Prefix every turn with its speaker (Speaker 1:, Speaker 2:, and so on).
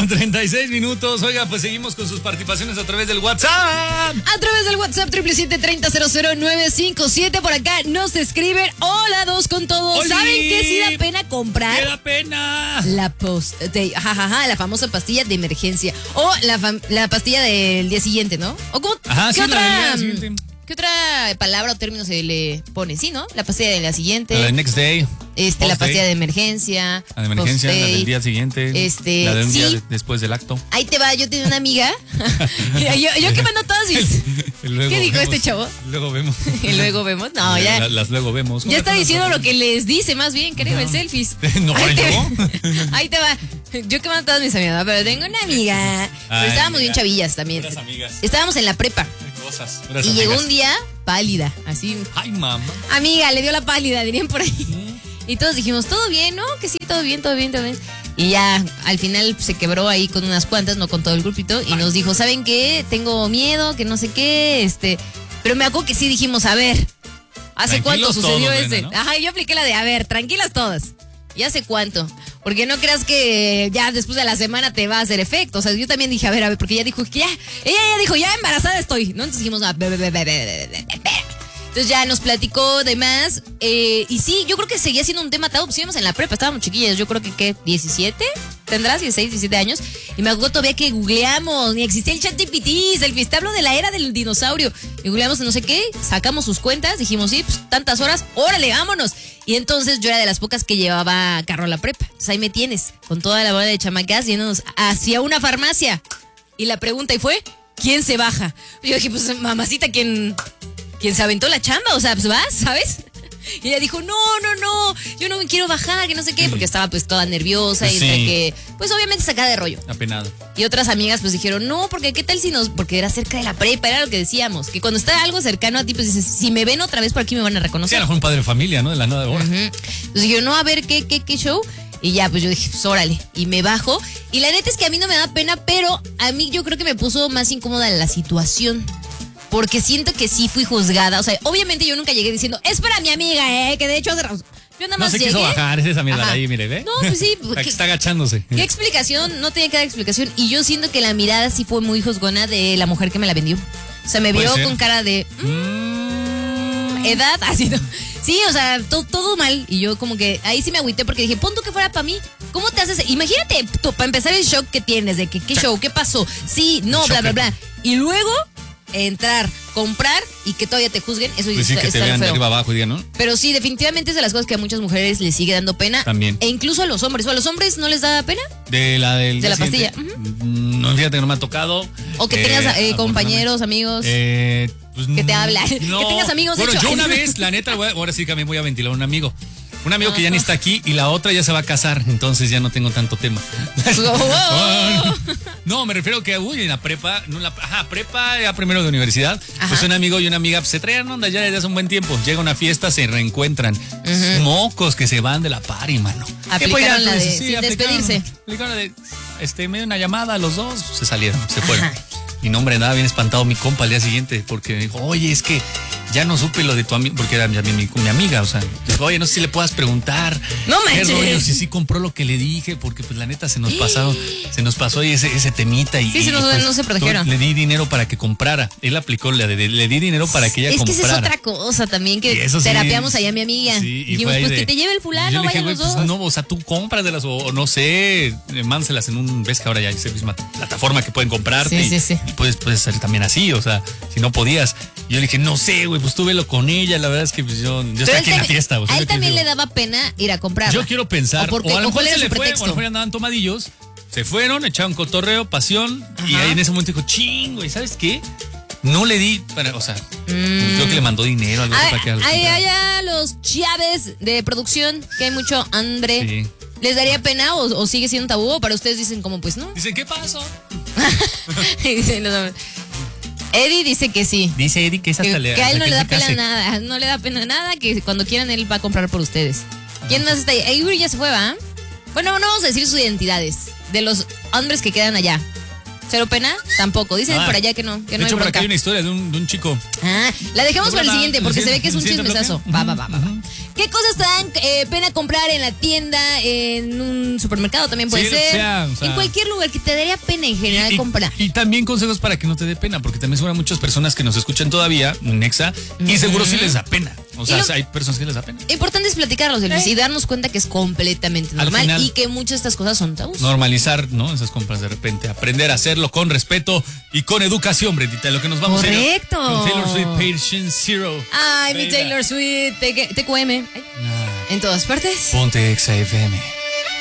Speaker 1: 8:36. Oiga, pues seguimos con sus participaciones a través del WhatsApp.
Speaker 2: A través del WhatsApp 777-30-00957. Por acá nos escriben: hola, dos con todos.
Speaker 1: ¡Oli!
Speaker 2: ¿Saben qué sí da pena comprar?
Speaker 1: ¡Qué da pena!
Speaker 2: La famosa pastilla de emergencia. O la pastilla del día siguiente, ¿no? ¿O cómo?
Speaker 1: Ajá,
Speaker 2: ¿Qué
Speaker 1: sí,
Speaker 2: otra?
Speaker 1: la del día siguiente.
Speaker 2: ¿Qué otra palabra o término se le pone? Sí, ¿no? La pastilla de la siguiente.
Speaker 1: La del next day.
Speaker 2: La pastilla de emergencia.
Speaker 1: La de emergencia, la del día siguiente. La de un día después del acto.
Speaker 2: Ahí te va, yo tenía una amiga. yo que mando todas mis. ¿Qué dijo este chavo?
Speaker 1: Luego vemos.
Speaker 2: Y luego vemos. No, ya.
Speaker 1: Las luego vemos.
Speaker 2: Ya está diciendo lo que les dice, más bien, creo, en selfies.
Speaker 1: No,
Speaker 2: ahí te va. Yo que mando todas mis amigas, pero tengo una amiga. Pero estábamos bien chavillas también. Estábamos en la prepa. Y llegó un día pálida, así.
Speaker 1: Ay, mamá.
Speaker 2: Amiga, le dio la pálida, dirían por ahí. Y todos dijimos, ¿todo bien? ¿No? Que sí, todo bien. Y ya, al final se quebró ahí con unas cuantas, no con todo el grupito. Y nos dijo, ¿saben qué? Tengo miedo, que no sé qué, Pero me acuerdo que sí dijimos, a ver, ¿hace cuánto sucedió ese? ¿No? Ajá, yo apliqué la de, a ver, tranquilas todas. ¿Y hace cuánto? Porque no creas que ya después de la semana te va a hacer efecto. O sea, yo también dije, a ver, porque ella dijo que ella ya dijo, ya embarazada estoy, ¿no? Entonces dijimos, entonces ya nos platicó de más. Y sí, yo creo que seguía siendo un tema tabú. Pues íbamos en la prepa, estábamos chiquillas. Yo creo que, ¿qué? ¿17? ¿Tendrás 16, 17 años? Y me acuerdo todavía que googleamos. Ni existía el ChatGPT. Te hablo de la era del dinosaurio. Y googleamos no sé qué. Sacamos sus cuentas. Dijimos, sí, pues tantas horas. ¡Órale, vámonos! Y entonces yo era de las pocas que llevaba carro a la prepa. Entonces ahí me tienes, con toda la bola de chamacas, yéndonos hacia una farmacia. Y la pregunta y fue, ¿quién se baja? Y yo dije, pues mamacita, ¿quién se aventó la chamba? O sea, pues vas, ¿sabes? Y ella dijo, no, yo no me quiero bajar, que no sé qué, porque estaba pues toda nerviosa y entre que, pues obviamente sacada de rollo.
Speaker 1: Apenado.
Speaker 2: Y otras amigas pues dijeron, no, porque qué tal si porque era cerca de la prepa, era lo que decíamos, que cuando está algo cercano a ti, pues dices, si me ven otra vez por aquí me van a reconocer.
Speaker 1: Sí, a lo mejor un padre de familia, ¿no? De la nada de hora.
Speaker 2: Entonces dijeron, no, a ver, ¿qué show? Y ya, pues yo dije, pues órale, y me bajo. Y la neta es que a mí no me da pena, pero a mí yo creo que me puso más incómoda la situación. Porque siento que sí fui juzgada. O sea, obviamente yo nunca llegué diciendo, es para mi amiga, que de hecho yo nada más
Speaker 1: no se quiso bajar, es esa mierda de ahí, mire, ¿ve?
Speaker 2: No, pues sí.
Speaker 1: Aquí está agachándose.
Speaker 2: ¿Qué explicación? No tenía que dar explicación. Y yo siento que la mirada sí fue muy juzgona de la mujer que me la vendió. O sea, me vio con cara de edad, así no. Sí, o sea, todo mal. Y yo como que ahí sí me agüité porque dije, pon tú que fuera para mí. ¿Cómo te haces? Imagínate, para empezar el shock que tienes de que qué show, qué pasó. Sí, no, bla, bla, bla. Y luego entrar, comprar y que todavía te juzguen, eso
Speaker 1: pues sí, que te vean de arriba abajo, digan, ¿no?
Speaker 2: Pero sí, definitivamente es de las cosas que a muchas mujeres les sigue dando pena.
Speaker 1: También.
Speaker 2: E incluso a los hombres. ¿O a los hombres no les da pena?
Speaker 1: De la
Speaker 2: pastilla.
Speaker 1: No, fíjate que no me ha tocado.
Speaker 2: O que tengas compañeros, amigos.
Speaker 1: Pues,
Speaker 2: que te hablan.
Speaker 1: No.
Speaker 2: Que tengas amigos.
Speaker 1: Bueno,
Speaker 2: de hecho,
Speaker 1: yo una vez, la neta, ahora sí que me voy a ventilar un amigo. Un amigo que ya ni está aquí y la otra ya se va a casar, entonces ya no tengo tanto tema. No, me refiero que, en la prepa, prepa, ya primero de universidad, pues un amigo y una amiga se traían onda ya desde hace un buen tiempo. Llega una fiesta, se reencuentran. Mocos que se van de la party, mano.
Speaker 2: Aplicaron la de sin despedirse.
Speaker 1: Aplicaron la de, me dio una llamada a los dos, se salieron, se fueron. Y no, hombre, andaba bien espantado mi compa al día siguiente porque me dijo, oye, es que ya no supe lo de tu amiga, porque era mi amiga, o sea, dijo, oye, no sé si le puedas preguntar.
Speaker 2: No manches.
Speaker 1: ¿Qué rollo? Si sí compró lo que le dije, porque pues la neta se nos pasó y ese temita y
Speaker 2: sí, no se protegieron.
Speaker 1: Le di dinero para que comprara. Él aplicó le di dinero para que ella comprara.
Speaker 2: Es que esa es otra cosa también que terapiamos allá a mi amiga.
Speaker 1: Sí, y
Speaker 2: dijimos, pues que te lleve el fulano, vayan los dos.
Speaker 1: Pues, no, o sea, tú cómpraselas o no sé, mánselas en ves que ahora ya hay esa misma plataforma que pueden comprarte.
Speaker 2: Sí.
Speaker 1: Y puedes salir también así, o sea, si no podías. Yo le dije, no sé, güey, pues tú velo con ella, la verdad es que pues, yo estoy aquí en la fiesta.
Speaker 2: A él también le daba pena ir a comprar.
Speaker 1: Yo quiero pensar,
Speaker 2: o a lo mejor se le
Speaker 1: fue, o a lo mejor andaban tomadillos, se fueron, echaron cotorreo, pasión, y ahí en ese momento dijo, chingo, ¿y sabes qué? No le di, o sea, creo que le mandó dinero, algo para que
Speaker 2: allá los chaves de producción, que hay mucho hambre. Sí. ¿Les daría pena o sigue siendo un tabú? ¿O para ustedes dicen como, pues no?
Speaker 1: Dicen, ¿qué pasó?
Speaker 2: Dicen, Eddie dice que sí.
Speaker 1: Dice Eddie que es hasta
Speaker 2: que a él no le da pena nada. No le da pena nada, que cuando quieran él va a comprar por ustedes. ¿Quién más está ahí? Yuri ya se fue, ¿va? Bueno, no vamos a decir sus identidades. De los hombres que quedan allá. ¿Cero pena? Tampoco. Dicen por allá que no
Speaker 1: de
Speaker 2: hecho,
Speaker 1: hay por acá hay una historia de un chico.
Speaker 2: La dejamos para el siguiente, porque se ve que es un chismesazo. Va. ¿Qué cosas te dan pena comprar en la tienda, en un supermercado también puede
Speaker 1: Sí,
Speaker 2: ser?
Speaker 1: o sea,
Speaker 2: en cualquier lugar que te daría pena en general comprar.
Speaker 1: Y también consejos para que no te dé pena, porque también seguro hay muchas personas que nos escuchan todavía, un Nexa, y seguro sí les da pena. O sea, hay personas que les da pena.
Speaker 2: Importante es platicarlos, Elvis, y darnos cuenta que es completamente normal
Speaker 1: final,
Speaker 2: y que muchas de estas cosas son tabús.
Speaker 1: Normalizar, ¿no? Esas compras de repente. Aprender a hacerlo con respeto y con educación, Brendita. Lo que nos vamos
Speaker 2: Correcto.
Speaker 1: a ir con Taylor Swift, Patient Zero.
Speaker 2: Ay, mi Taylor Swift, TQM. En todas partes.
Speaker 1: Ponte Exa FM.